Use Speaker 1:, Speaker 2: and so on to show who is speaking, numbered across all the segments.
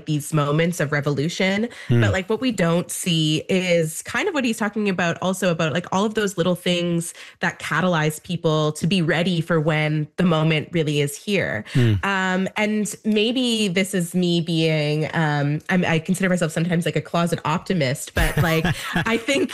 Speaker 1: these moments of revolution. But like what we don't see is kind of what he's talking about also about like all of those little things that catalyze people to be ready for when the moment really is here. And maybe this is me being, I consider myself sometimes like a closet optimist, but like, I think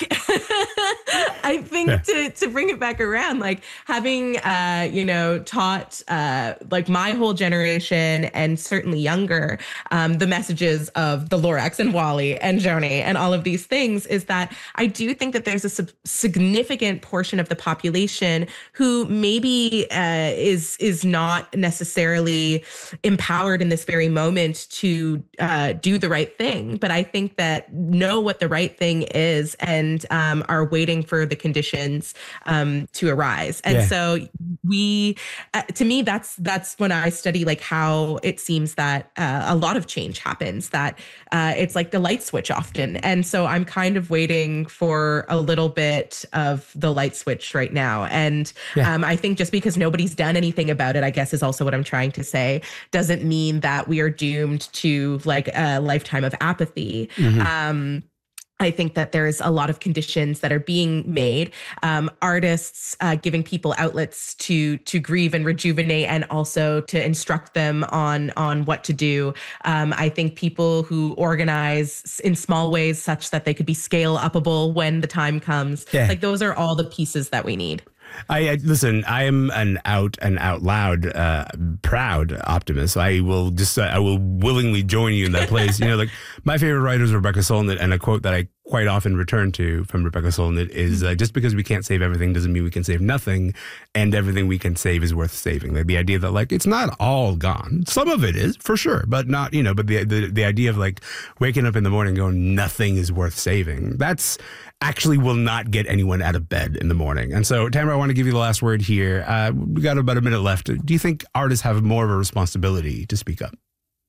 Speaker 1: to bring it back around, like having, taught like my whole generation and certainly younger, the messages of the Lorax and Wally and Joni and all of these things, is that I do think that there's a significant portion of the population who maybe is not necessarily empowered in this very moment to do the right thing. But I think that know what the right thing is and are waiting for the conditions to arise. And so to me, that's when I study like how it seems that a lot of change happens, that it's like the light switch often. And so I'm kind of waiting for a little bit of the light switch right now. And I think just because nobody's done anything about it, I guess is also what I'm trying to say, doesn't mean that we are doomed to like a lifetime of apathy. I think that there's a lot of conditions that are being made. Artists giving people outlets to grieve and rejuvenate, and also to instruct them on what to do. I think people who organize in small ways such that they could be scale upable when the time comes. Like those are all the pieces that we need.
Speaker 2: Listen, I am an out and out loud, proud optimist. I will willingly join you in that place. Like my favorite writer is Rebecca Solnit, and a quote that I quite often return to from Rebecca Solnit is just because we can't save everything doesn't mean we can save nothing, and everything we can save is worth saving. Like the idea that like it's not all gone. Some of it is for sure, but not, but the idea of like waking up in the morning going nothing is worth saving. That's actually will not get anyone out of bed in the morning. And so, Tamara, I want to give you the last word here. We got about a minute left. Do you think artists have more of a responsibility to speak up?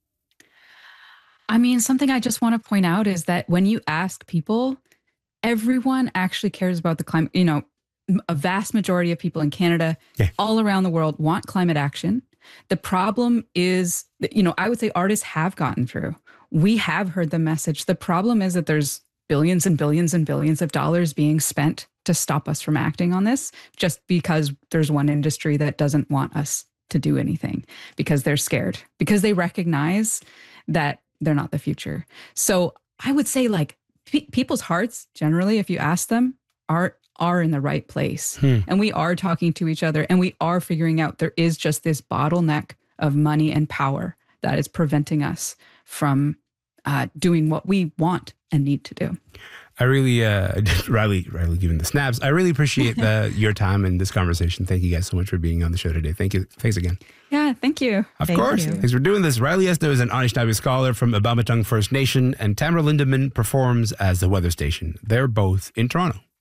Speaker 3: I mean, something I just want to point out is that when you ask people, everyone actually cares about the climate. A vast majority of people in Canada, all around the world, want climate action. The problem is, I would say artists have gotten through. We have heard the message. The problem is that there's billions and billions and billions of dollars being spent to stop us from acting on this, just because there's one industry that doesn't want us to do anything because they're scared, because they recognize that they're not the future. So I would say like people's hearts generally, if you ask them, are in the right place. And we are talking to each other, and we are figuring out there is just this bottleneck of money and power that is preventing us from doing what we want and need to do.
Speaker 2: I really, Riley giving the snaps. I really appreciate your time in this conversation. Thank you guys so much for being on the show today. Thank you. Thanks again.
Speaker 3: Yeah, thank you.
Speaker 2: Of course. Thanks for doing this. Riley Esto is an Anishinaabe scholar from Abamatang First Nation, and Tamara Lindeman performs as the weather station. They're both in Toronto.